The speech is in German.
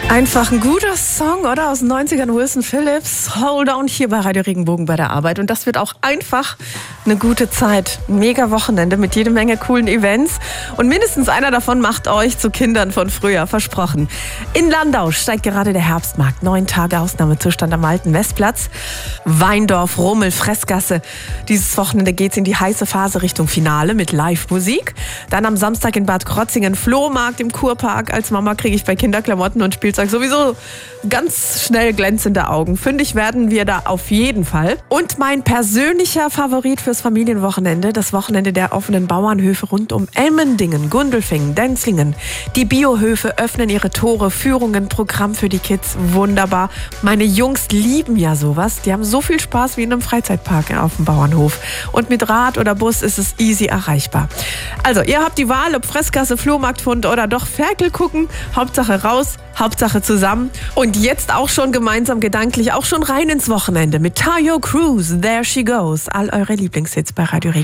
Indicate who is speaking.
Speaker 1: Einfach ein guter Song, oder? Aus den 90ern, Wilson Phillips. Hold on, hier bei Radio Regenbogen bei der Arbeit. Und das wird auch einfach eine gute Zeit. Ein mega Wochenende mit jede Menge coolen Events. Und mindestens einer davon macht euch zu Kindern von früher, versprochen. In Landau steigt gerade der Herbstmarkt. 9 Tage Ausnahmezustand am Alten Westplatz. Weindorf, Rummel, Fressgasse. Dieses Wochenende geht's in die heiße Phase Richtung Finale mit Live-Musik. Dann am Samstag in Bad Krotzingen Flohmarkt im Kurpark. Als Mama kriege ich bei Kinderklamotten und Spielzeug sowieso ganz schnell glänzende Augen. Fündig werden wir da auf jeden Fall. Und mein persönlicher Favorit fürs Familienwochenende, das Wochenende der offenen Bauernhöfe rund um Emmendingen, Gundelfingen, Denzlingen. Die Biohöfe öffnen ihre Tore, Führungen, Programm für die Kids. Wunderbar. Meine Jungs lieben ja sowas. Die haben so viel Spaß wie in einem Freizeitpark auf dem Bauernhof. Und mit Rad oder Bus ist es easy erreichbar. Also, ihr habt die Wahl, ob Fressgasse, Flohmarktfund oder doch Ferkel gucken. Hauptsache raus, Hauptsache zusammen. Und jetzt auch schon gemeinsam gedanklich, auch schon rein ins Wochenende mit Tayo Cruz, There She Goes. All eure Lieblingshits bei Radio Regenbogen.